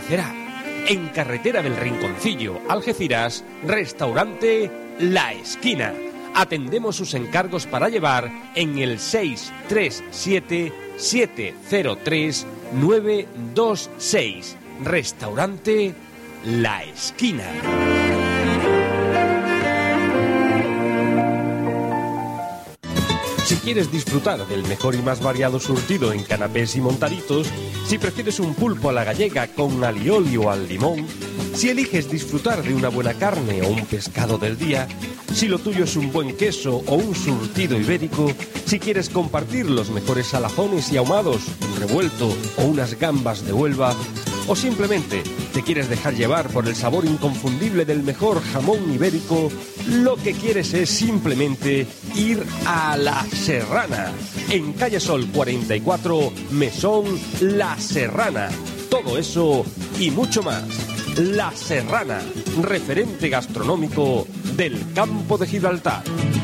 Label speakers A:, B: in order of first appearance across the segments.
A: convencerá. En carretera del Rinconcillo, Algeciras, restaurante La Esquina. Atendemos sus encargos para llevar en el 637-703-926. Restaurante La Esquina. Si quieres disfrutar del mejor y más variado surtido en canapés y montaditos, si prefieres un pulpo a la gallega con alioli o al limón, si eliges disfrutar de una buena carne o un pescado del día, si lo tuyo es un buen queso o un surtido ibérico, si quieres compartir los mejores salazones y ahumados, un revuelto o unas gambas de Huelva, o simplemente te quieres dejar llevar por el sabor inconfundible del mejor jamón ibérico, lo que quieres es simplemente ir a La Serrana, en Calle Sol 44, Mesón La Serrana. Todo eso y mucho más. La Serrana, referente gastronómico del campo de Gibraltar.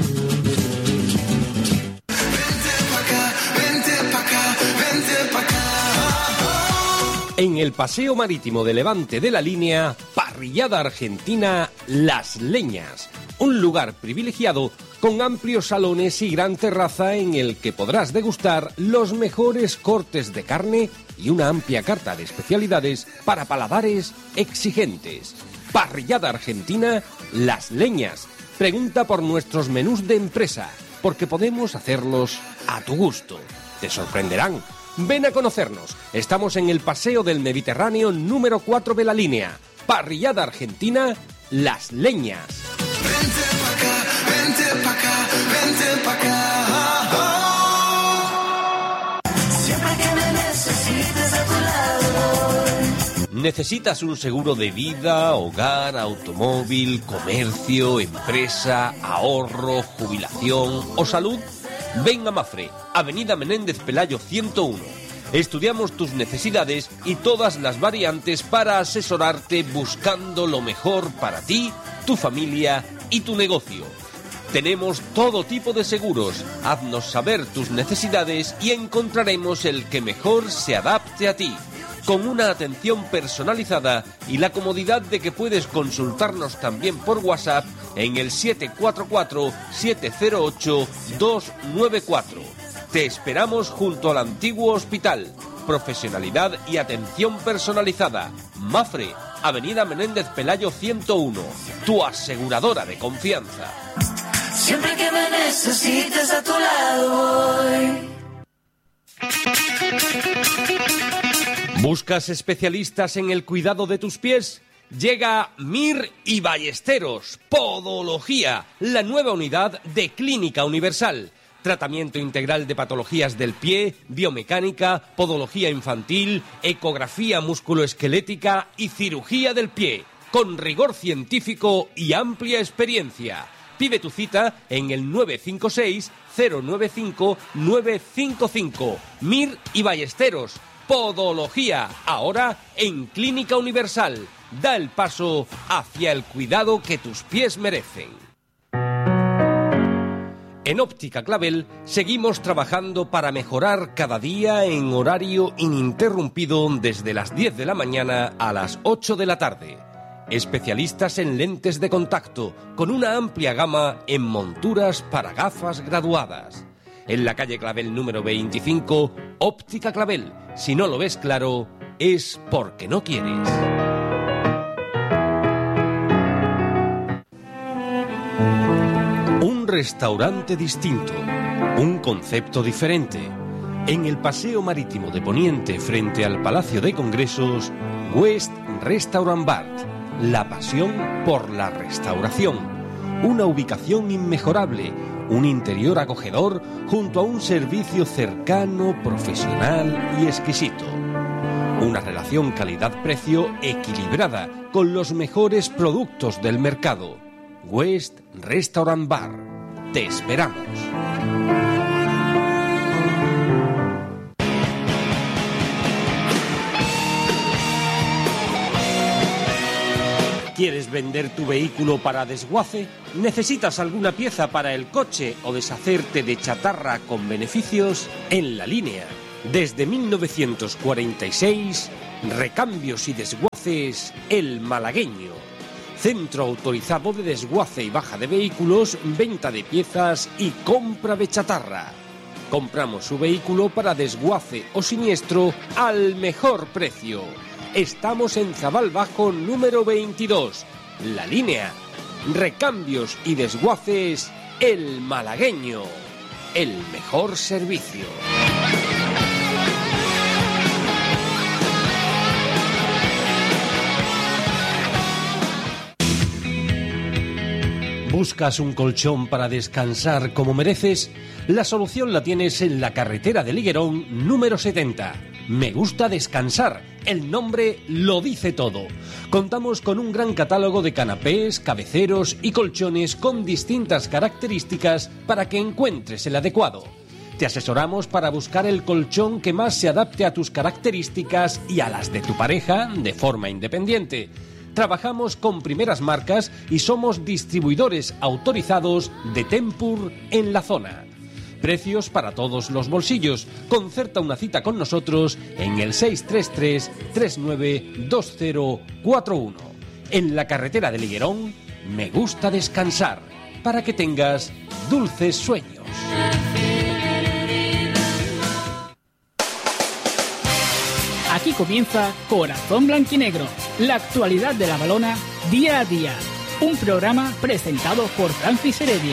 A: En el Paseo Marítimo de Levante de la Línea, parrillada argentina Las Leñas. Un lugar privilegiado con amplios salones y gran terraza en el que podrás degustar los mejores cortes de carne y una amplia carta de especialidades para paladares exigentes. Parrillada argentina Las Leñas. Pregunta por nuestros menús de empresa, porque podemos hacerlos a tu gusto. Te sorprenderán. Ven a conocernos. Estamos en el Paseo del Mediterráneo número 4 de la Línea. Parrillada argentina Las Leñas.
B: Vente pa' acá, vente pa' acá, vente pa' acá. Siempre que me necesites a tu lado.
A: ¿Necesitas un seguro de vida, hogar, automóvil, comercio, empresa, ahorro, jubilación o salud? Ven a Mafre, Avenida Menéndez Pelayo 101. Estudiamos tus necesidades y todas las variantes para asesorarte buscando lo mejor para ti, tu familia y tu negocio. Tenemos todo tipo de seguros. Haznos saber tus necesidades y encontraremos el que mejor se adapte a ti, con una atención personalizada y la comodidad de que puedes consultarnos también por WhatsApp en el 744-708-294. Te esperamos junto al antiguo hospital. Profesionalidad y atención personalizada. Mafre, Avenida Menéndez Pelayo 101. Tu aseguradora de confianza.
B: Siempre que me necesites a tu lado voy.
A: ¿Buscas especialistas en el cuidado de tus pies? Llega Mir y Ballesteros, Podología, la nueva unidad de Clínica Universal. Tratamiento integral de patologías del pie, biomecánica, podología infantil, ecografía musculoesquelética y cirugía del pie, con rigor científico y amplia experiencia. Pide tu cita en el 956-095-955. Mir y Ballesteros, Podología, ahora en Clínica Universal. Da el paso hacia el cuidado que tus pies merecen. En Óptica Clavel seguimos trabajando para mejorar cada día en horario ininterrumpido desde las 10 de la mañana a las 8 de la tarde. Especialistas en lentes de contacto, con una amplia gama en monturas para gafas graduadas. En la calle Clavel número 25, Óptica Clavel. Si no lo ves claro, es porque no quieres. Un restaurante distinto, un concepto diferente. En el Paseo Marítimo de Poniente, frente al Palacio de Congresos, West Restaurant Bar. La pasión por la restauración. Una ubicación inmejorable, un interior acogedor junto a un servicio cercano, profesional y exquisito. Una relación calidad-precio equilibrada con los mejores productos del mercado. West Restaurant Bar. Te esperamos. ¿Quieres vender tu vehículo para desguace? ¿Necesitas alguna pieza para el coche o deshacerte de chatarra con beneficios? En La Línea, desde 1946, recambios y desguace Desguaces El Malagueño. Centro autorizado de desguace y baja de vehículos, venta de piezas y compra de chatarra. Compramos su vehículo para desguace o siniestro al mejor precio. Estamos en Zabal Bajo número 22, La Línea. Recambios y desguaces El Malagueño. El mejor servicio. ¿Buscas un colchón para descansar como mereces? La solución la tienes en la carretera de Liguerón número 70. Me gusta descansar. El nombre lo dice todo. Contamos con un gran catálogo de canapés, cabeceros y colchones con distintas características para que encuentres el adecuado. Te asesoramos para buscar el colchón que más se adapte a tus características y a las de tu pareja de forma independiente. Trabajamos con primeras marcas y somos distribuidores autorizados de Tempur en la zona. Precios para todos los bolsillos. Concerta una cita con nosotros en el 633-392041. En la carretera de Liguerón, me gusta descansar para que tengas dulces sueños.
C: Aquí comienza Corazón Blanquinegro, la actualidad de la balona día a día. Un programa presentado por Francis Heredia.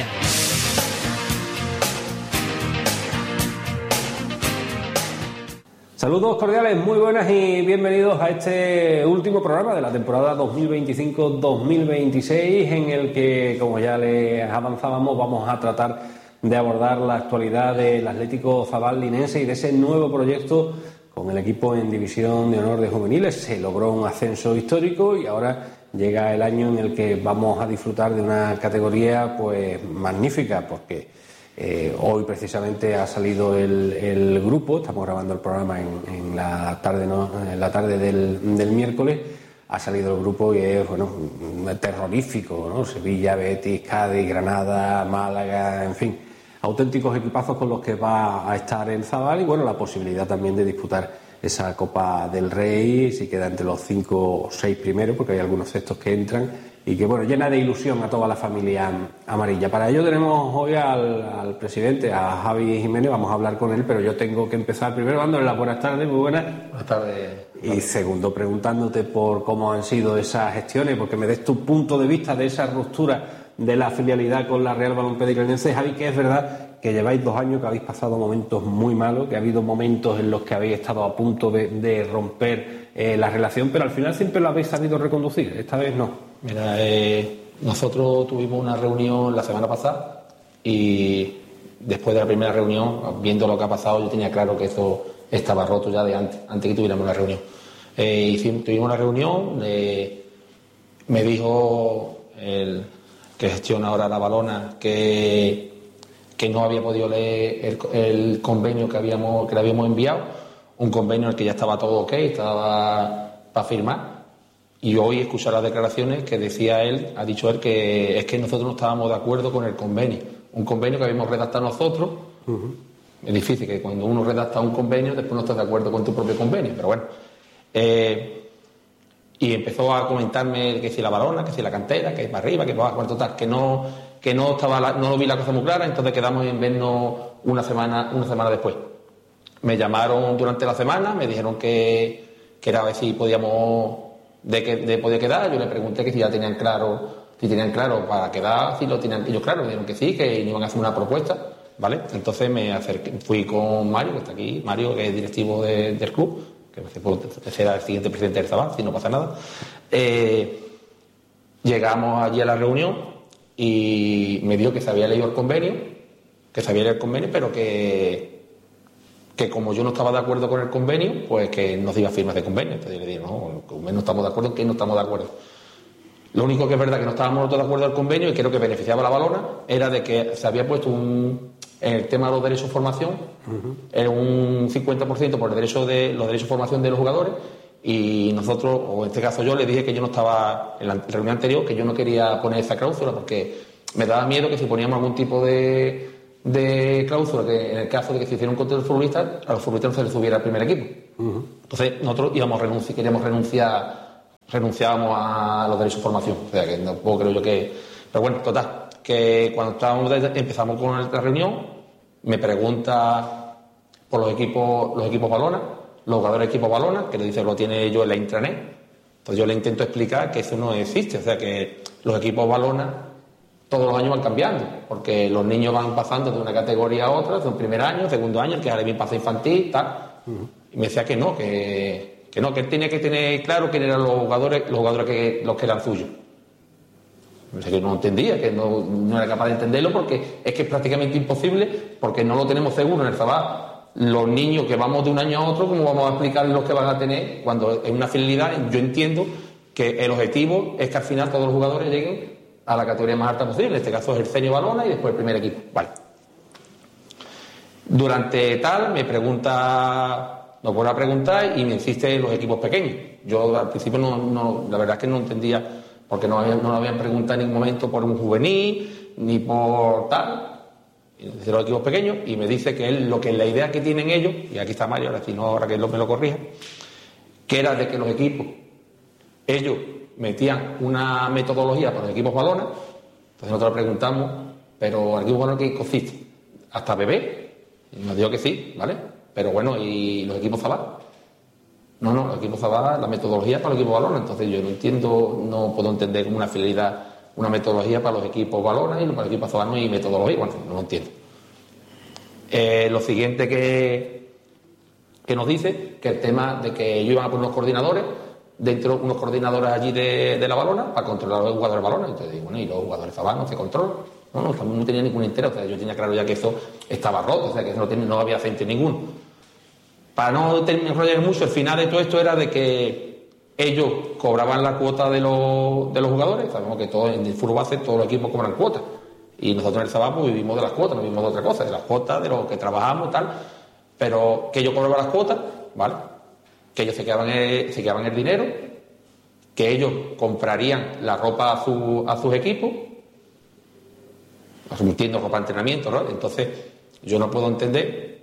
A: Saludos cordiales, muy buenas y bienvenidos a este último programa de la temporada 2025-2026 en el que, como ya les avanzábamos, vamos a tratar de abordar la actualidad del Atlético Zabal Linense y de ese nuevo proyecto con el equipo en División de Honor de Juveniles. Se logró un ascenso histórico y ahora llega el año en el que vamos a disfrutar de una categoría pues magnífica, porque hoy precisamente ha salido el grupo. Estamos grabando el programa en la tarde del miércoles. Ha salido el grupo y es terrorífico, ¿no? Sevilla, Betis, Cádiz, Granada, Málaga, en fin, auténticos equipazos con los que va a estar el Zabal y la posibilidad también de disputar esa Copa del Rey, si queda entre los 5 o 6 primeros, porque hay algunos sextos que entran y que llena de ilusión a toda la familia amarilla. Para ello tenemos hoy al presidente, a Javi Jiménez. Vamos a hablar con él, pero yo tengo que empezar primero dándole las buenas tardes. Muy buenas.
D: Buenas tardes.
A: Y segundo, preguntándote por cómo han sido esas gestiones, porque me des tu punto de vista de esa ruptura de la filialidad con la Real Balompédica Linense. Javi, que es verdad que lleváis 2 años, que habéis pasado momentos muy malos, que ha habido momentos en los que habéis estado a punto de romper la relación, pero al final siempre lo habéis sabido reconducir. Esta vez no.
D: Mira, nosotros tuvimos una reunión la semana pasada y después de la primera reunión, viendo lo que ha pasado, yo tenía claro que esto estaba roto ya de antes que tuviéramos la reunión. Tuvimos la reunión, me dijo el que gestiona ahora la balona que no había podido leer el convenio que le habíamos enviado, un convenio en el que ya estaba todo ok, estaba para firmar. Y hoy escuchar las declaraciones que ha dicho él que es que nosotros no estábamos de acuerdo con el convenio. Un convenio que habíamos redactado nosotros. Uh-huh. Es difícil que cuando uno redacta un convenio después no estás de acuerdo con tu propio convenio, pero bueno. Y empezó a comentarme que si la balona, que si la cantera, que para arriba, que para abajo, total, que no vi la cosa muy clara, entonces quedamos en vernos una semana después. Me llamaron durante la semana, me dijeron que era a ver si podíamos poder quedar. Yo le pregunté que si ya tenían claro para quedar, si lo tenían ellos claro. Me dijeron que sí, que iban a hacer una propuesta, ¿vale? Entonces me acerqué, fui con Mario, que está aquí, Mario, que es directivo del club, que será el siguiente presidente del Zabal, si no pasa nada. Llegamos allí a la reunión y me dijo que se había leído el convenio, pero que como yo no estaba de acuerdo con el convenio, pues que no se iba a firmar de convenio. Entonces yo le dije, no estamos de acuerdo, ¿en qué no estamos de acuerdo? Lo único que es verdad que no estábamos todos de acuerdo al convenio y creo que beneficiaba a la balona era de que se había puesto en el tema de los derechos de formación, era un 50% por los derechos de formación de los jugadores, y nosotros, o en este caso yo, le dije que yo no estaba, en la reunión anterior, que yo no quería poner esa cláusula porque me daba miedo que si poníamos algún tipo de cláusula, que en el caso de que se hiciera un contrato de futbolistas, a los futbolistas no se les subiera al primer equipo. Entonces nosotros queríamos renunciar renunciábamos a los derechos de formación. O sea, que tampoco creo yo que... Pero bueno, total, que cuando empezamos con esta reunión, me pregunta por los equipos balona, los jugadores de equipos balona, que le dice que lo tiene yo en la intranet. Entonces yo le intento explicar que eso no existe, o sea, que los equipos balona todos los años van cambiando, porque los niños van pasando de una categoría a otra, de un primer año, segundo año, el que ahora bien pasa infantil, tal. Y me decía que no, que él tenía que tener claro quién eran los jugadores que eran suyos. O sea, que no entendía, que no era capaz de entenderlo, porque es que es prácticamente imposible, porque no lo tenemos seguro en el Zabal. Los niños que vamos de un año a otro, ¿cómo vamos a explicar los que van a tener? Cuando es una finalidad, yo entiendo que el objetivo es que al final todos los jugadores lleguen a la categoría más alta posible. En este caso es el senior balona y después el primer equipo. Vale. Durante tal me vuelve a preguntar y me insiste en los equipos pequeños. Yo al principio la verdad es que no entendía, porque no lo habían preguntado en ningún momento por un juvenil ni por tal. De los equipos pequeños, y me dice que la idea que tienen ellos, y aquí está Mario, ahora que me lo corrija, que era de que los equipos, ellos metían una metodología para los equipos balona. Entonces nosotros le preguntamos, pero ¿el equipo balona qué consiste? ¿Hasta bebé? Y nos dijo que sí, ¿vale? Pero bueno, ¿y los equipos Zabal? No, los equipos Zabal, la metodología para los equipos balona. Entonces yo no puedo entender como una finalidad, una metodología para los equipos balona y para los equipos Zabal no hay metodología. Bueno, no lo entiendo. Lo siguiente que nos dice, que el tema de que ellos iban a poner unos coordinadores, unos coordinadores allí de la balona, para controlar a los jugadores de balona. Entonces digo, bueno, ¿y los jugadores Zabal no se controlan? No tenía ningún interés. O sea, yo tenía claro ya que eso estaba roto, o sea, que eso no había sentido ninguno. Para no enrollar mucho, el final de todo esto era de que ellos cobraban la cuota de los jugadores. Sabemos que en el fútbol base todos los equipos cobran cuotas. Y nosotros en el Zabal pues, vivimos de las cuotas, no vivimos de otra cosa, de las cuotas, de lo que trabajamos y tal. Pero que ellos cobraban las cuotas, ¿vale? Que ellos se quedaban el dinero, que ellos comprarían la ropa a sus equipos, asumiendo ropa de entrenamiento, ¿no? Entonces, yo no puedo entender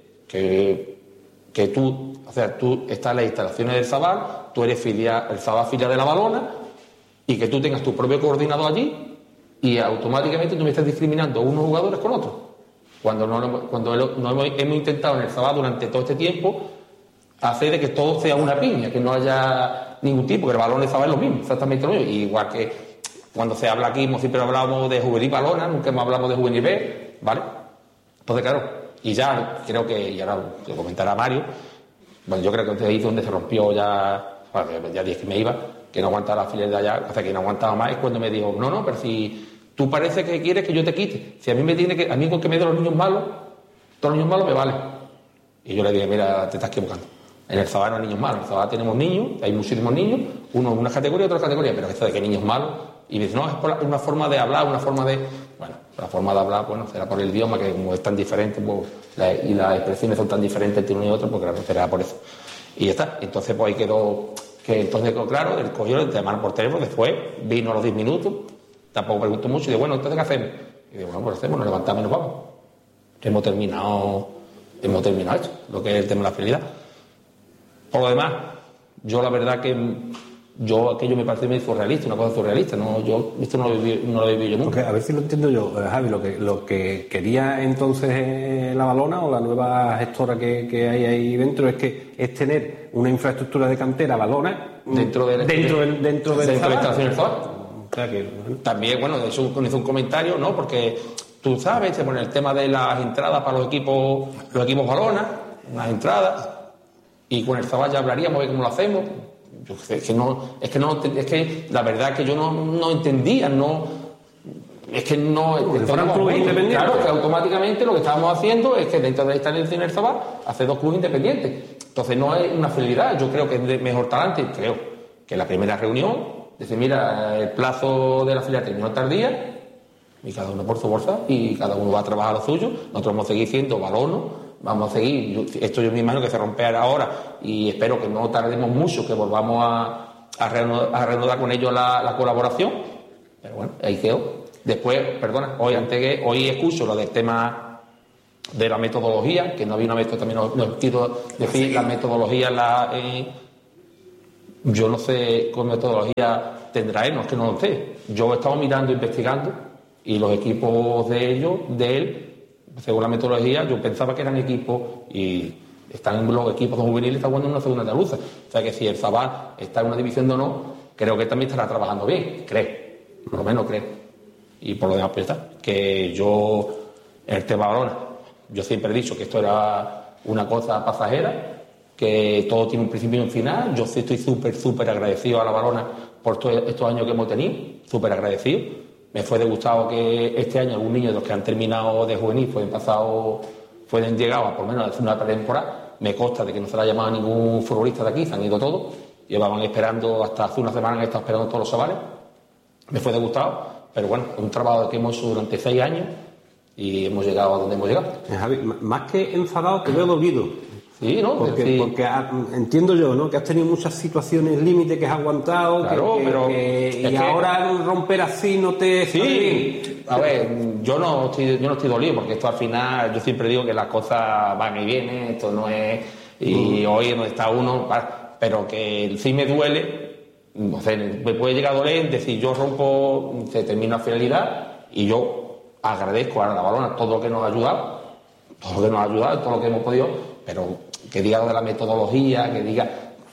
D: que tú estás en las instalaciones del Zabal, tú eres el Zabal filial de la balona, y que tú tengas tu propio coordinador allí, y automáticamente tú me estás discriminando unos jugadores con otros. Cuando hemos intentado en el Zabal durante todo este tiempo hacer de que todo sea una piña, que no haya ningún tipo, que el balón de Zabal es lo mismo, exactamente lo mismo. Igual que cuando se habla aquí, siempre hablamos de juvenil balona, nunca más hablamos de juvenil B, ¿vale? Entonces, claro, y ya creo que, y ahora lo comentará Mario, bueno, yo creo que ahí es donde se rompió ya dije que me iba, que no aguantaba la filial de allá, hasta que no aguantaba más, es cuando me dijo, no, pero si tú parece que quieres que yo te quite, si a mí con que me den los niños malos, todos los niños malos me valen. Y yo le dije, mira, te estás equivocando. En el Zabal no hay niños malos, en el Zabal tenemos niños, hay muchísimos niños, uno en una categoría, otro en otra categoría, pero esto de que niños malos, y me dice, no, es por una forma de hablar, una forma de... Bueno, la forma de hablar, bueno, será por el idioma, que como es tan diferente, pues, y las expresiones son tan diferentes entre uno y otro, pues claro, será por eso. Y ya está, entonces pues ahí quedó claro, él cogió el tema por teléfono, después vino a los 10 minutos, tampoco preguntó mucho, y digo, bueno, entonces ¿qué hacemos? Y digo, bueno, pues hacemos, nos levantamos y nos vamos. Hemos terminado esto, lo que es el tema de la fidelidad. Por lo demás, yo la verdad que aquello me parece muy surrealista, una cosa surrealista, esto no lo he vivido yo nunca.
E: Porque, a ver si lo entiendo yo, Javi, lo que quería entonces la balona o la nueva gestora que hay ahí dentro es tener una infraestructura de cantera balona dentro de la
D: instalación del Zabal.
E: O sea que,
D: también, bueno, de eso hizo un comentario, ¿no? Porque tú sabes, se pone el tema de las entradas para los equipos balona, unas entradas, y con el Zabal ya hablaríamos de cómo lo hacemos. Es que la verdad es que yo no entendía,
E: fuera un club independiente.
D: Claro, que automáticamente lo que estábamos haciendo es que dentro de la instalación del Zabal hace 2 clubes independientes. Entonces no es una fidelidad, yo creo que es de mejor talante, creo que la primera reunión, dice, mira, el plazo de la filial terminó tardía, y cada uno por su bolsa, y cada uno va a trabajar lo suyo, nosotros vamos a seguir siendo balonos. Vamos a seguir, esto yo me imagino que se romperá ahora y espero que no tardemos mucho, que volvamos a reanudar con ellos la colaboración, pero bueno, ahí quedó. Después, hoy escucho lo del tema de la metodología, que no había una metodología, también no quiero decir la metodología Yo no sé qué metodología tendrá él, no es que no lo sé. Yo he estado mirando, investigando, y los equipos de él, según la metodología, yo pensaba que eran equipos, y están los equipos juveniles, están jugando en una segunda andaluza. O sea que si el Zabal está en una división de honor, creo que también estará trabajando bien, creo, por lo menos creo. Y por lo demás, pues está, que yo, en el tema balona, yo siempre he dicho que esto era una cosa pasajera, que todo tiene un principio y un final. Yo sí estoy súper agradecido a la balona por todos estos años que hemos tenido, súper agradecido. Me fue de gustado que este año algún niño de los que han terminado de juvenil pueden llegado a por lo menos a hacer una pretemporada. Me consta de que no se le ha llamado a ningún futbolista de aquí, se han ido todos. Llevaban esperando, hasta hace una semana han estado esperando todos los chavales. Me fue de gustado, pero bueno, es un trabajo que hemos hecho durante 6 años y hemos llegado a donde hemos llegado.
E: Javi, más que enfadado, te veo dolido.
D: Sí, ¿no?
E: Porque entiendo yo, ¿no? Que has tenido muchas situaciones límite que has aguantado,
D: claro,
E: y ahora romper así no te...
D: Sí, a ver, yo no estoy dolido, porque esto al final, yo siempre digo que las cosas van y vienen, esto no es... Y hoy es donde está uno, pero que sí me duele, no sé, me puede llegar a doler, decir, yo rompo, se termina la finalidad, y yo agradezco a la balona todo lo que nos ha ayudado, todo lo que hemos podido, pero que diga lo de la metodología, que diga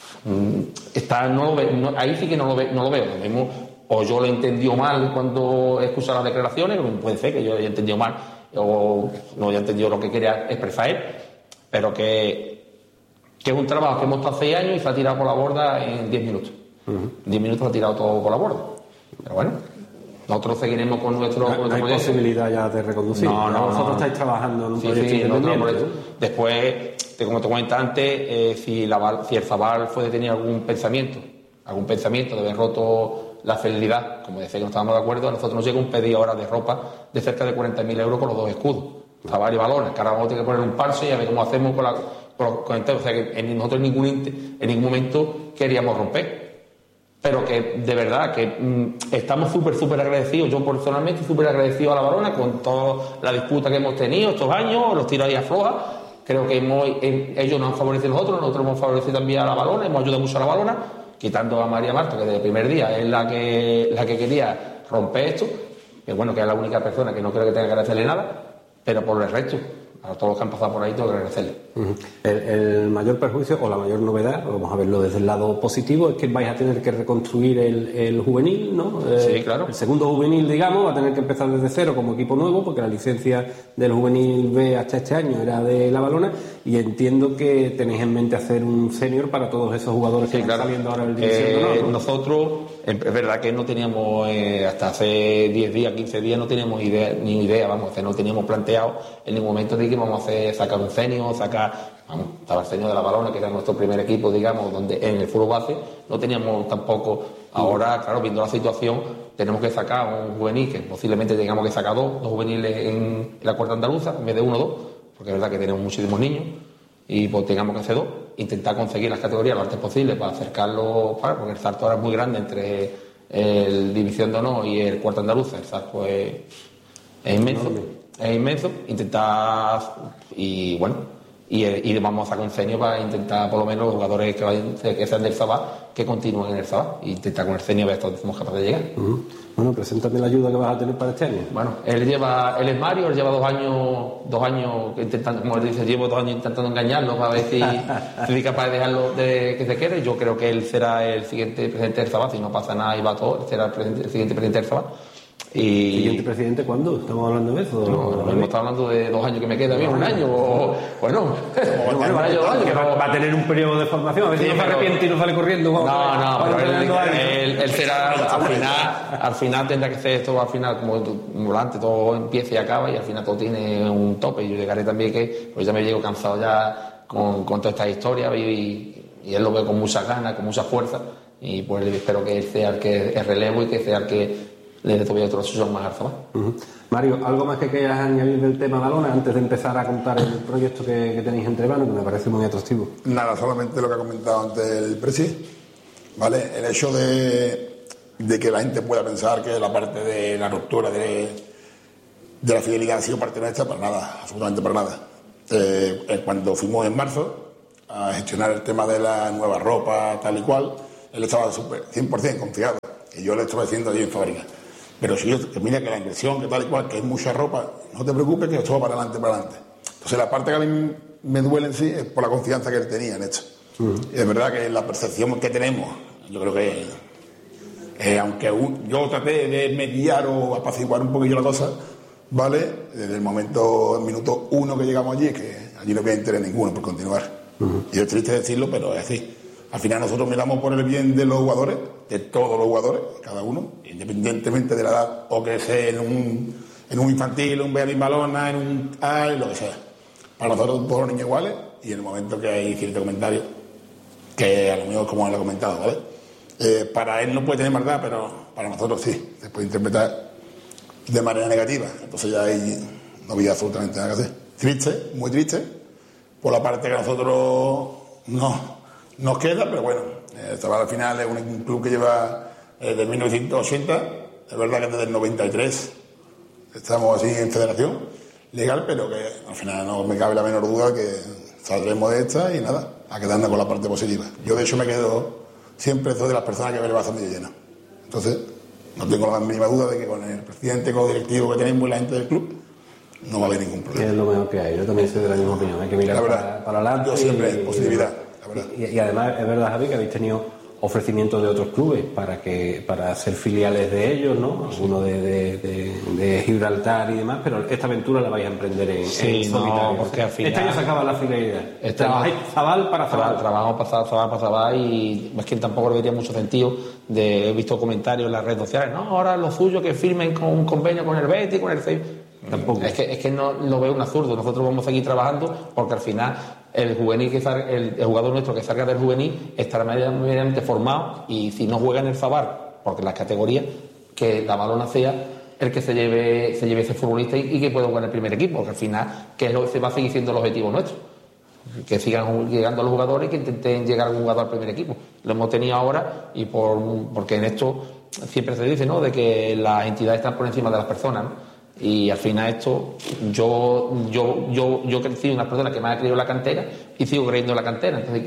D: ahí sí que no lo veo. Lo mismo, o yo lo he entendido mal cuando he escuchado las declaraciones, puede ser que yo lo haya entendido mal o no haya entendido lo que quería expresar él, pero que es un trabajo que hemos estado 6 años y se ha tirado por la borda en 10 minutos. 10 minutos se ha tirado todo por la borda, pero bueno, nosotros seguiremos con nuestro...
E: No hay posibilidad ya de reconducir. Vosotros estáis trabajando en un proyecto independiente.
D: Después, como te comentaba antes, si el Zabal fue de tener algún pensamiento de haber roto la fidelidad, como decía que no estábamos de acuerdo, a nosotros nos llega un pedido ahora de ropa de cerca de 40.000 euros con los 2 escudos, Zabal y Balona, que ahora vamos a tener que poner un parche y a ver cómo hacemos con el tema. O sea que nosotros en ningún momento queríamos romper. Pero que de verdad que estamos súper agradecidos. Yo personalmente súper agradecido a la balona con toda la disputa que hemos tenido estos años, los tiros ahí a floja. Creo que ellos nos han favorecido a nosotros hemos favorecido también a la balona, hemos ayudado mucho a la balona, quitando a María Marta, que desde el primer día es la que quería romper esto, que bueno, que es la única persona que no creo que tenga que agradecerle nada, pero por el resto, a todos los que han pasado por ahí, tengo que agradecerle.
E: El mayor perjuicio o la mayor novedad, vamos a verlo desde el lado positivo, es que vais a tener que reconstruir el juvenil, ¿no?
D: Sí, claro.
E: El segundo juvenil, digamos, va a tener que empezar desde cero como equipo nuevo, porque la licencia del juvenil B hasta este año era de la balona, y entiendo que tenéis en mente hacer un senior para todos esos jugadores que están saliendo ahora del División de Honor, ¿no?
D: Nosotros, es verdad que no teníamos, hasta hace 10 días, 15 días, no teníamos idea, no teníamos planteado en ningún momento de que íbamos a sacar un senior, estaba el senior de la balona, que era nuestro primer equipo, digamos, donde en el fútbol base no teníamos tampoco. Ahora, claro, viendo la situación, tenemos que sacar un juvenil, que posiblemente tengamos que sacar dos juveniles en la cuarta andaluza, en vez de 1 o 2, porque es verdad que tenemos muchísimos niños, y pues tengamos que hacer 2, intentar conseguir las categorías lo antes posible para acercarlo, porque el salto ahora es muy grande entre el División de Honor y el cuarta andaluza, el salto es inmenso, intentar, y bueno, y vamos a sacar un senior para intentar, por lo menos, los jugadores que sean del Zabal, que continúen en el Zabal, e intentar con el senior ver hasta dónde somos capaces de llegar.
E: Bueno, preséntame la ayuda que vas a tener para este año.
D: Bueno, él es Mario, él lleva 2 años intentando, como él dice, llevo 2 años intentando engañarlo para ver si soy capaz de dejarlo que se quede. Yo creo que él será el siguiente presidente del Zabal, si no pasa nada y va todo, él será el siguiente presidente del Zabal.
E: ¿Y siguiente presidente cuándo? ¿Estamos hablando de eso?
D: No, estamos hablando de 2 años que me queda bien, 1 año,
E: va a tener un periodo de formación, a ver si no se arrepiente y no sale corriendo.
D: Él será, al final tendrá que ser esto, al final, como volante, todo empieza y acaba, y al final todo tiene un tope. Yo llegaré también pues ya me llego cansado ya con toda esta historia, y él lo ve con muchas ganas, con mucha fuerza, y pues espero que él sea el que es relevo y que sea el que le dé todavía otros sucesos más al Zabal.
E: Mario, ¿algo más que quieras añadir del tema balona antes de empezar a contar el proyecto que tenéis entre manos, que me parece muy atractivo?
F: Nada, solamente lo que ha comentado antes el Presi, ¿vale? El hecho de que la gente pueda pensar que la parte de la ruptura de la fidelidad ha sido parte nuestra, para nada, absolutamente para nada. Cuando fuimos en marzo a gestionar el tema de la nueva ropa, tal y cual, él estaba 100% confiado, y yo le estaba diciendo allí en fábrica. Pero si yo, que mira que la inversión, que tal y cual, que es mucha ropa, no te preocupes que esto va para adelante. Entonces la parte que a mí me duele en sí es por la confianza que él tenía en esto. Y es verdad que la percepción que tenemos, yo creo que aunque yo traté de mediar o apaciguar un poquillo la cosa, ¿vale? Desde el minuto 1 que llegamos allí, que allí no había interés ninguno por continuar. Y es triste decirlo, pero es así. Al final nosotros miramos por el bien de los jugadores, de todos los jugadores, cada uno, independientemente de la edad, o que sea en un infantil, un Beatriz Balona, en un lo que sea. Para nosotros todos los niños iguales, y en el momento que hay cierto comentario, que a lo mejor como él ha comentado, ¿vale? Para él no puede tener maldad, pero para nosotros sí, se puede interpretar de manera negativa. Entonces ya ahí no había absolutamente nada que hacer. Triste, muy triste, por la parte que a nosotros nos queda, pero bueno, el Zabal al final es un club que lleva desde 1980, es verdad que desde el 93 estamos así en federación legal, pero que al final no me cabe la menor duda que saldremos de esta y nada, a quedarnos con la parte positiva. Yo de hecho me quedo, siempre soy de las personas que ve el vaso medio lleno. Entonces, no tengo la mínima duda de que con el presidente, con el directivo que tenemos y la gente del club, no va a haber ningún problema.
E: Es lo mejor que hay, yo también soy de la misma opinión, hay que mirar para adelante.
F: Yo siempre, positividad.
E: Y además es verdad, Javi, que habéis tenido ofrecimientos de otros clubes para ser filiales de ellos, ¿no? Algunos de Gibraltar y demás, pero esta aventura la vais a emprender en solitario.
D: Porque al final,
E: este año se acaba la finalidad. Trabajáis Zabal para Zabal.
D: Trabajamos para Zabal para Zabal, y es que tampoco le vería mucho sentido. He visto comentarios en las redes sociales, no, ahora lo suyo que firmen con un convenio con el Betis, con el CEI. Tampoco. Es que no lo veo un absurdo. Nosotros vamos a seguir trabajando porque al final el jugador nuestro que salga del juvenil estará medianamente formado, y si no juega en el Zabar, porque las categorías, que la Balona sea el que se lleve ese futbolista y que pueda jugar en el primer equipo, porque al final se va a seguir siendo el objetivo nuestro, que sigan llegando los jugadores y que intenten llegar a un jugador al primer equipo. Lo hemos tenido ahora, y porque en esto siempre se dice, ¿no?, de que las entidades están por encima de las personas, ¿no? Y al final esto, yo crecí una persona que me ha creído en la cantera y sigo creyendo en la cantera. Entonces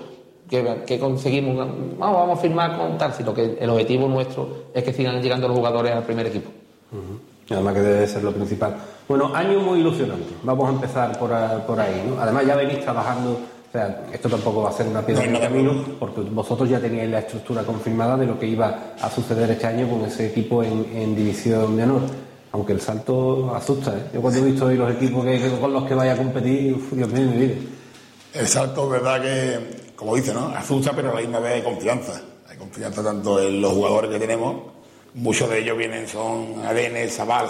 D: que conseguimos, vamos a firmar con tal, sino que el objetivo nuestro es que sigan llegando los jugadores al primer equipo.
E: Además que debe ser lo principal. Bueno, año muy ilusionante, vamos a empezar por ahí, ¿no? Además ya venís trabajando, o sea, esto tampoco va a ser una piedra en el camino, porque vosotros ya teníais la estructura confirmada de lo que iba a suceder este año con ese equipo en División de Honor. Aunque el salto asusta, ¿eh? Yo cuando he visto hoy los equipos con los que vaya a competir, Dios mío, mi vida.
F: El salto, verdad que, como dice, ¿no?, asusta, pero a la misma vez hay confianza. Hay confianza tanto en los jugadores que tenemos, muchos de ellos son ADN, Zabal.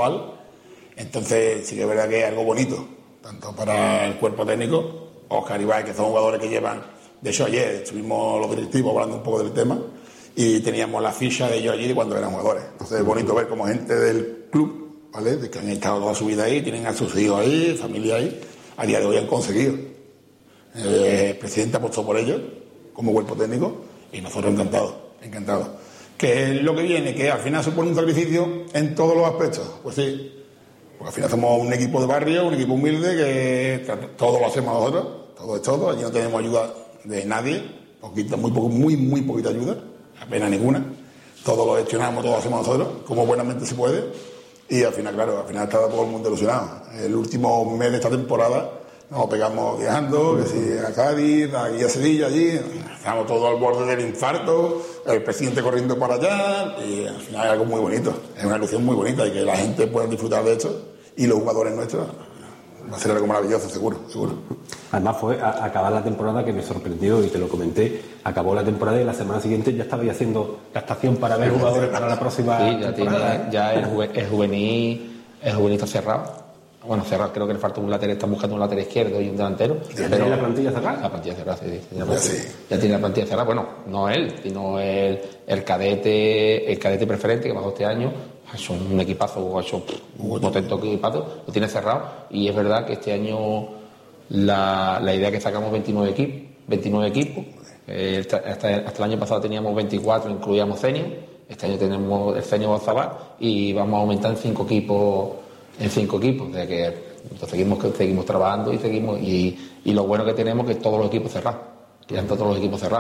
F: Entonces sí que es verdad que es algo bonito, tanto para el cuerpo técnico, Óscar y Ibai, que son jugadores que llevan. De hecho, ayer estuvimos los directivos hablando un poco del tema, y teníamos la ficha de ellos allí de cuando eran jugadores. Entonces es bonito ver como gente del club, ¿vale?, de que han estado toda su vida ahí, tienen a sus hijos ahí, familia ahí, a día de hoy han conseguido. El presidente apostó por ellos como cuerpo técnico, y nosotros encantados. ¿Qué es lo que viene? Que al final supone un sacrificio en todos los aspectos. Pues sí, porque al final somos un equipo de barrio, un equipo humilde, que todo lo hacemos nosotros, todo es todo. Allí no tenemos ayuda de nadie, muy poquita ayuda, apenas ninguna. Todo lo gestionamos, todo lo hacemos nosotros, como buenamente se puede. Y al final, claro, está todo el mundo ilusionado. El último mes de esta temporada nos pegamos viajando, que si a Cádiz, aquí a Sevilla, allí. Estamos todos al borde del infarto, el presidente corriendo para allá, y al final es algo muy bonito. Es una ilusión muy bonita, y que la gente pueda disfrutar de esto, y los jugadores nuestros, va a ser algo maravilloso, seguro.
E: Además fue acabar la temporada que me sorprendió, y te lo comenté. Acabó la temporada y la semana siguiente ya estaba haciendo captación para ver jugadores para la próxima temporada.
D: Ya el juvenil está cerrado. Bueno, cerrado, creo que le falta un lateral, están buscando un lateral izquierdo y un delantero.
E: ¿Ya tiene la plantilla cerrada?
D: La plantilla cerrada, sí. Ya tiene la plantilla cerrada. Bueno, no él, sino el cadete preferente que bajó este año. Ha hecho un equipazo, ha hecho un potente equipazo, lo tiene cerrado. Y es verdad que este año la idea es que sacamos 29 equipos. Hasta el año pasado teníamos 24, incluíamos senior. Este año tenemos el senior Zabal y vamos a aumentar en 5 equipos. O sea que seguimos trabajando y lo bueno que tenemos es que todos los equipos cerrados. Que ya están todos los equipos cerrados.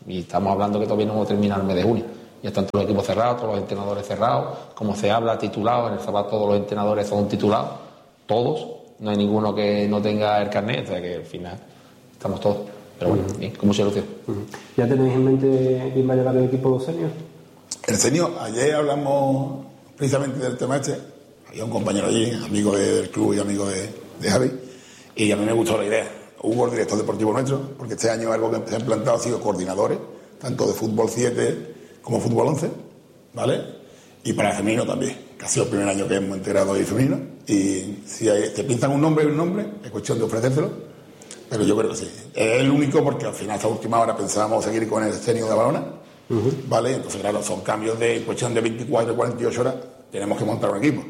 D: Y estamos hablando que todavía no hemos terminado el mes de junio. Ya están todos los equipos cerrados, todos los entrenadores cerrados. Como se habla, titulados. En el Zabal todos los entrenadores son titulados. Todos. No hay ninguno que no tenga el carnet. O sea que al final estamos todos. Pero bueno, bien, con mucha ilusión.
E: ¿Ya tenéis en mente quién va a llevar el equipo senior?
F: El senior, ayer hablamos precisamente del tema este. Había un compañero allí, amigo del club y amigo de Javi. Y a mí me gustó la idea. Hugo, el director deportivo nuestro, porque este año algo que se ha implantado ha sido coordinadores, tanto de fútbol 7 como fútbol 11, ¿vale? Y para el femenino también, que ha sido el primer año que hemos integrado el femenino. Y si te pintan un nombre, es cuestión de ofrecérselo, pero yo creo que sí. Es el único porque al final, esta última hora, pensábamos seguir con el senior de Balona, ¿vale? Entonces, claro, son cambios de cuestión de 24 y 48 horas, tenemos que montar un equipo.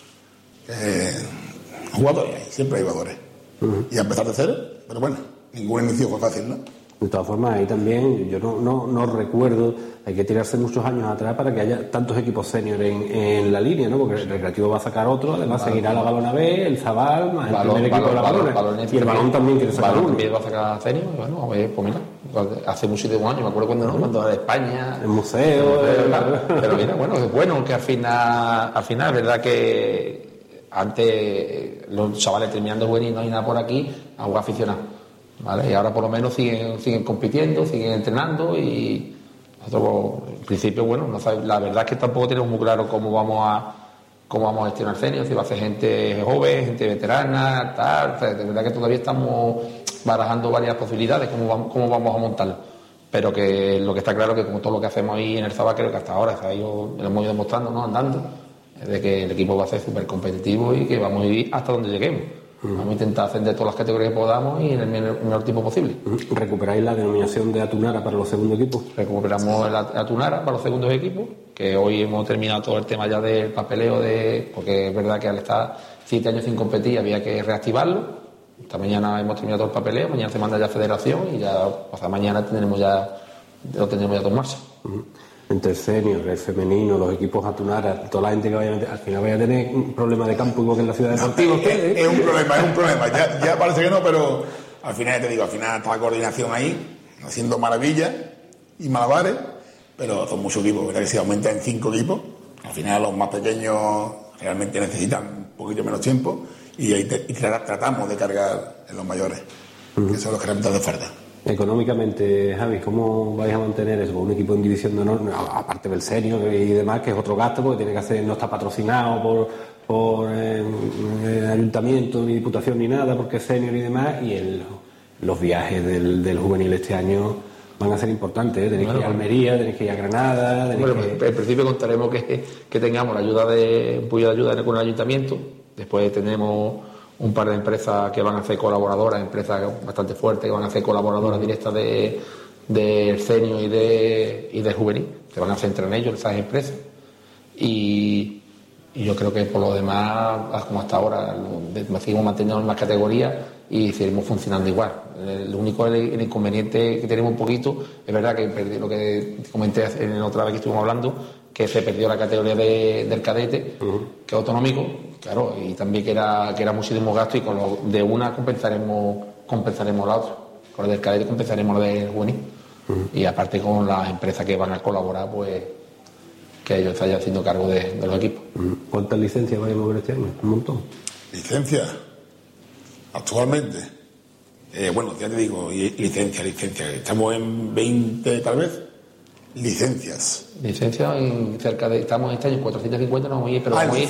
F: Jugadores, siempre hay jugadores. Y a empezar de cero, pero bueno, ningún inicio fue fácil, ¿no?
E: De todas formas, ahí también, yo no recuerdo, hay que tirarse muchos años atrás para que haya tantos equipos senior en la línea, ¿no? Porque el Recreativo va a sacar otro, además seguirá la Balona B, el Zabal, más el primer equipo de la Balona. Y el Balón también quiere sacar uno.
D: También va a sacar senior, y bueno, pues mira, hace muchísimos años, me acuerdo cuando era de España.
E: El museo.
D: Pero mira, bueno, es bueno que al final es verdad que antes los chavales terminando juvenil no hay nada por aquí, algo aficionado, ¿vale? Y ahora por lo menos siguen compitiendo, siguen entrenando y nosotros en principio, bueno, no sabe, la verdad es que tampoco tenemos muy claro cómo vamos a gestionar el senior, si va a ser gente joven, gente veterana, tal, o sea, de verdad que todavía estamos barajando varias posibilidades, cómo vamos a montarlo, pero que lo que está claro es que como todo lo que hacemos ahí en el Zabal, creo que hasta ahora, o sea, lo hemos ido demostrando, ¿no? Andando, de que el equipo va a ser súper competitivo y que vamos a ir hasta donde lleguemos. Vamos a intentar ascender todas las categorías que podamos y en el menor tiempo posible.
E: ¿Recuperáis la denominación de Atunara para los segundos equipos?
D: Recuperamos la Atunara para los segundos equipos, que hoy hemos terminado todo el tema ya del papeleo, porque es verdad que al estar 7 años sin competir había que reactivarlo. Esta mañana hemos terminado todo el papeleo, mañana se manda ya a Federación y ya pasado mañana lo tendremos ya todo en marcha.
E: Entre el senior, el femenino, los equipos Atunara, toda la gente que vaya a meter, al final vaya a tener un problema de campo igual que en la ciudad deportiva.
F: Es un problema. Ya parece que no, pero al final te digo, está la coordinación ahí, haciendo maravillas y malabares, pero son muchos equipos, ¿verdad? Que si aumenta en 5 equipos, al final los más pequeños realmente necesitan un poquito menos tiempo y tratamos de cargar en los mayores, que son los que realmente hacen falta.
E: Económicamente, Javi, ¿cómo vais a mantener eso? Un equipo en división de honor, aparte del senior y demás, que es otro gasto, porque tiene que hacer, no está patrocinado por el ayuntamiento, ni diputación, ni nada, porque es senior y demás, y los viajes del juvenil este año van a ser importantes, ¿eh? Tenéis que ir a Almería, tenéis que ir a Granada.
D: En principio contaremos que tengamos un poquito de ayuda con el ayuntamiento, después tenemos un par de empresas que van a ser colaboradoras, empresas bastante fuertes que van a ser colaboradoras directas del senior y del juvenil, que van a centrar en ellos, esas empresas. Y yo creo que por lo demás, como hasta ahora, seguimos manteniendo en las categorías y seguimos funcionando igual. Lo único, el inconveniente que tenemos un poquito, es verdad que lo que comenté en otra vez que estuvimos hablando, que se perdió la categoría del cadete, que es autonómico, claro, y también que era muchísimo gasto, y con lo de una compensaremos la otra. Con lo del cadete compensaremos lo del juvenil. Y aparte con las empresas que van a colaborar, pues que ellos se vayan haciendo cargo de los equipos.
E: ¿Cuántas licencias vais a mover este año? Un montón.
F: ¿Licencias? Actualmente, ya te digo, licencia. Estamos en 20 tal vez. Licencias estamos este año en 450, nos vamos a ir, pero vamos a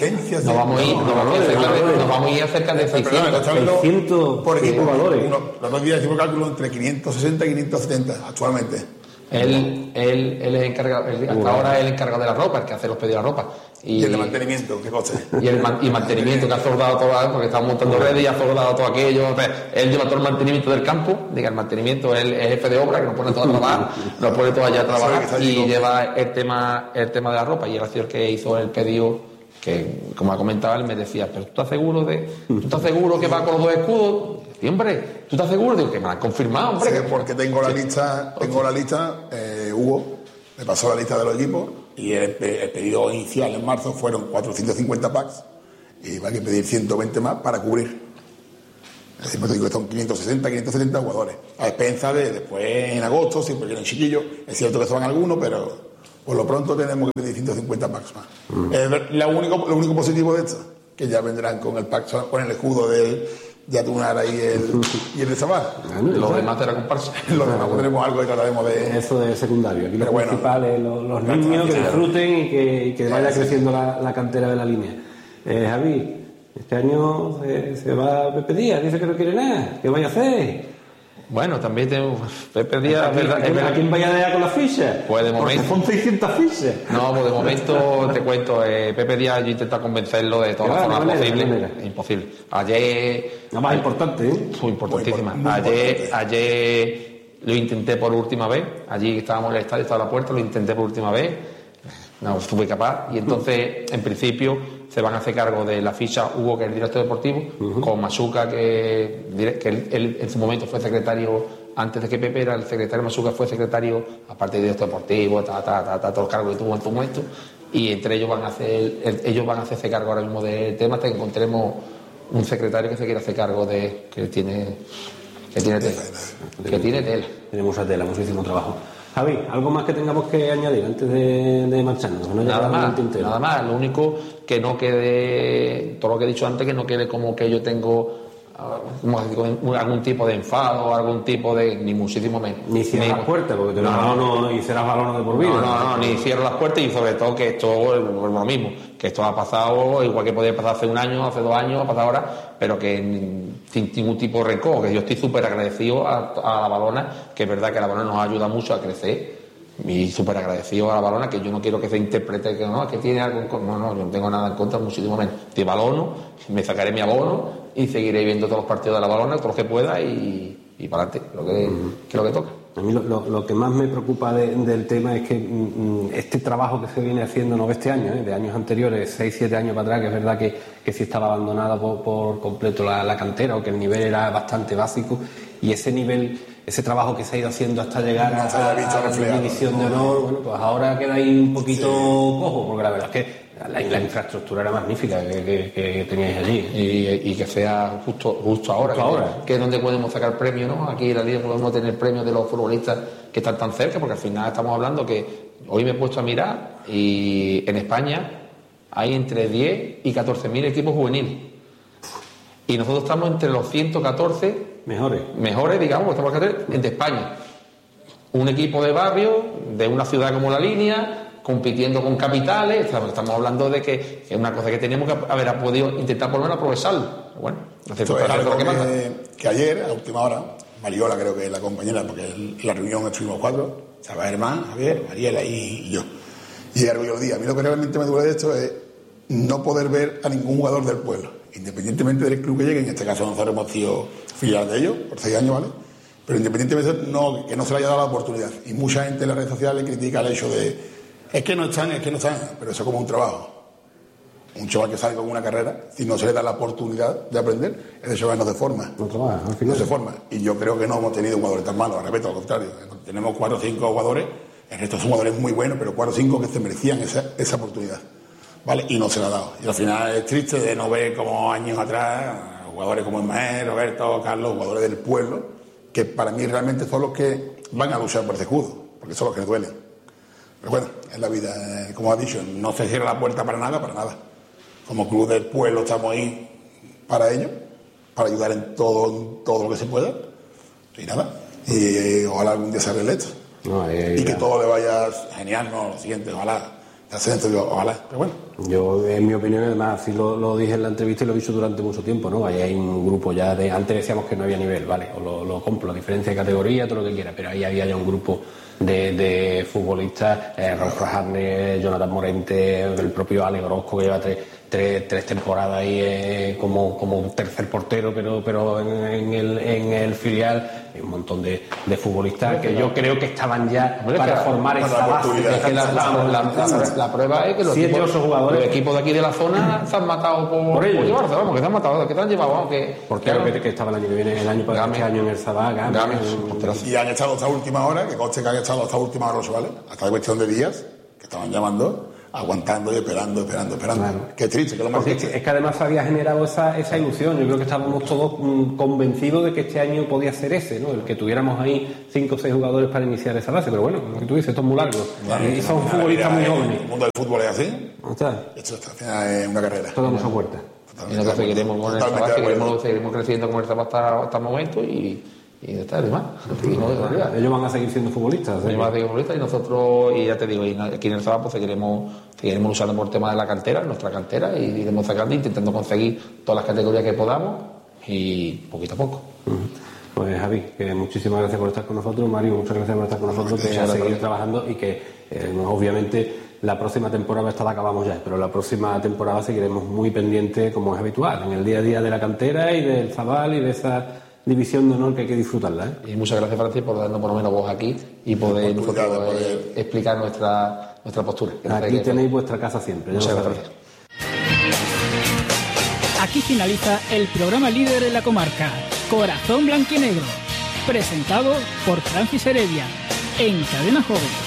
F: ir a cerca de 600 por equipo. Jugadores. Los 2 días hicimos cálculo entre 560 y 570 actualmente.
D: Él es encargado, hasta ahora es el encargado de la ropa, el que hace los pedidos de la ropa.
F: Y el de mantenimiento, ¿qué cosa?
D: Y mantenimiento, que ha soldado todo, porque estamos montando redes y ha soldado todo aquello. Él lleva todo el mantenimiento del campo, el mantenimiento, él es jefe de obra, que nos pone todo a trabajar, nos pone todo allá a trabajar, y lleva el tema de la ropa. Y él ha sido el que hizo el pedido, que como ha comentado él, me decía, pero ¿tú estás seguro que va con los 2 escudos? Sí, hombre, ¿tú estás seguro? Digo, que me lo han confirmado, hombre.
F: Sí, porque tengo la lista, Hugo me pasó la lista de los equipos y el pedido inicial en marzo fueron 450 packs y va a pedir 120 más para cubrir. Siempre te digo que son 560, 570 jugadores. A expensa de después en agosto, siempre vienen chiquillos. Es cierto que son algunos, pero por lo pronto tenemos que pedir 150 packs más. Lo único positivo de esto, que ya vendrán con el pack, con el escudo de Atunar ahí y el de Sabal.
D: Los demás de la comparsa.
F: Los demás tendremos algo que trataremos de...
E: Eso de secundario. Aquí lo
F: Pero
E: principal es los niños que disfruten y que vaya creciendo la cantera de la línea. Javi, este año se va Pepe Díaz, dice que no quiere nada. ¿Qué vaya a hacer?
D: Bueno, también tenemos Pepe Díaz.
E: ¿A quién vaya a dejar con las fichas?
D: Pues de momento.
E: Son 600 fichas.
D: No, pues de momento te cuento, Pepe Díaz, yo intento convencerlo de todas las formas posibles. Imposible. Ayer.
E: La más importante, ¿eh?
D: Fue importantísima.
F: Muy
D: Ayer lo intenté por última vez. Allí estábamos en el estadio, estaba a la puerta, lo intenté por última vez. No estuve capaz. Y entonces, en principio, se van a hacer cargo de la ficha Hugo, que es el director deportivo, con Masuca, que él en su momento fue secretario, antes de que Pepe era el secretario, Masuca fue secretario, aparte de director deportivo, todos los cargos que tuvo en su momento, y entre ellos van a hacerse cargo ahora mismo del tema, hasta que encontremos un secretario que se quiera hacer cargo de que tiene tela.
E: Tiene mucha tela, muchísimo trabajo. Javi, ¿algo más que tengamos que añadir antes de marcharnos? No
D: nada más, lo único que no quede, todo lo que he dicho antes, que no quede como que yo tengo algún tipo de enfado, algún tipo de, ni muchísimo menos.
E: Ni cierras las puertas, porque y serás balón de por vida.
D: No, ni cierro las puertas, y sobre todo que esto es lo mismo, que esto ha pasado igual que podía pasar hace un año, hace 2 años, ha pasado ahora, pero que sin ningún tipo de rencor, que yo estoy súper agradecido a la Balona, que es verdad que la Balona nos ayuda mucho a crecer, y súper agradecido a la Balona, que yo no quiero que se interprete que no, que tiene algo en contra. No, yo no tengo nada en contra, muchísimo menos. Te balono, me sacaré mi abono y seguiré viendo todos los partidos de la Balona, todos los que pueda, y para adelante, que es lo que toca.
E: A mí lo que más me preocupa del tema es que este trabajo que se viene haciendo, no de este año, de años anteriores, 6-7 años para atrás, que es verdad que sí estaba abandonada por completo la cantera, o que el nivel era bastante básico, y ese trabajo que se ha ido haciendo hasta llegar a la división de honor, bueno, pues ahora queda ahí un poquito cojo, porque la verdad es que la infraestructura era magnífica que teníais allí.
D: Y que sea justo ahora, que es donde podemos sacar premios, ¿no? Aquí en la Liga podemos tener premios de los futbolistas que están tan cerca, porque al final estamos hablando que hoy me he puesto a mirar y en España hay entre 10 y 14.000 equipos juveniles. Y nosotros estamos entre los 114 mejores, digamos, estamos de España. Un equipo de barrio, de una ciudad como La Línea, compitiendo con capitales. Estamos hablando de que es una cosa que teníamos que haber podido intentar por lo menos aprovecharlo. Bueno,
F: esto es algo que ayer, a última hora, Mariola creo que es la compañera, porque en la reunión estuvimos 4, Chava Germán, Javier, Mariela y yo. Y algo yo día. A mí lo que realmente me duele de esto es no poder ver a ningún jugador del pueblo, independientemente del club que llegue. En este caso nosotros hemos sido filial de ellos por 6 años, ¿vale? Pero independientemente de eso, que no se le haya dado la oportunidad. Y mucha gente en las redes sociales critica el hecho de es que no están, pero eso es como un trabajo. Un chaval que sale con una carrera, si no se le da la oportunidad de aprender, ese chaval no se forma. No se forma. Y yo creo que no hemos tenido jugadores tan malos, al revés, al contrario. Tenemos 4 o 5 jugadores, el resto son jugadores muy buenos, pero 4 o 5 que se merecían esa oportunidad. ¿Vale? Y no se la ha dado. Y al final es triste de no ver como años atrás, jugadores como Ismael, Roberto, Carlos, jugadores del pueblo, que para mí realmente son los que van a luchar por ese escudo, porque son los que les duelen. Pero bueno, es la vida, como ha dicho, no se cierra la puerta para nada. Como club del pueblo estamos ahí para ello, para ayudar en todo lo que se pueda. Y nada, y ojalá algún día se arregle esto. Y que todo le vaya genial, no, lo siguiente, ojalá. Ojalá, pero bueno.
E: Yo, en mi opinión, además, así lo dije en la entrevista y lo he dicho durante mucho tiempo, ¿no? Ahí hay un grupo ya de... Antes decíamos que no había nivel, ¿vale? O lo compro, la diferencia de categoría, todo lo que quiera, pero ahí había ya un grupo de futbolistas, Raúl Frajarne, Jonathan Morente, el propio Alex Orozco, que lleva tres temporadas ahí como tercer portero, pero en el filial. Hay un montón de futbolistas que yo creo que estaban ya para formar esa base.
D: La prueba es que los equipos de aquí de la zona se han matado por llevarse, vamos, que se han matado, que te han llevado, vamos, que...
E: Porque claro, que estaba el año que viene, el año para este año en el Sabá,
F: y han echado hasta última hora, que conste que han echado hasta última hora los chavales, hasta de cuestión de días, que estaban llamando aguantando y esperando.
E: Claro.
F: Qué triste, que lo más triste.
E: Es que además había generado esa ilusión. Yo creo que estábamos todos convencidos de que este año podía ser ese, ¿no? El que tuviéramos ahí 5 o 6 jugadores para iniciar esa base. Pero bueno, lo que tú dices, esto es muy largo.
F: Claro,
E: y son futbolistas muy jóvenes.
F: El mundo del fútbol es así.
E: ¿Está?
F: Esto está al final es una carrera.
E: Esto da mucha vuelta.
D: Y nosotros seguiremos con el trabajo, seguiremos creciendo como el trabajo hasta el momento y ya está, además.
E: Ellos van a seguir siendo futbolistas.
D: Ellos van a seguir futbolistas y nosotros, y ya te digo, y aquí en el trabajo seguiremos luchando por el tema de la cantera, nuestra cantera, y iremos sacando, intentando conseguir todas las categorías que podamos y poquito a poco.
E: Pues Javi, que muchísimas gracias por estar con nosotros. Mario, muchas gracias por estar con nosotros, que a seguir trabajando y que obviamente la próxima temporada, esta la acabamos ya, pero la próxima temporada seguiremos muy pendientes, como es habitual, en el día a día de la cantera y del Zabal y de esa división de honor que hay que disfrutarla.
D: Y muchas gracias, Francis, por darnos por lo menos voz aquí y poder nosotros explicar nuestra postura.
E: Aquí tenéis vuestra casa siempre.
D: Muchas gracias.
C: Aquí finaliza el programa líder en la comarca, Corazón Blanquinegro, presentado por Francis Heredia, en Cadena Joven.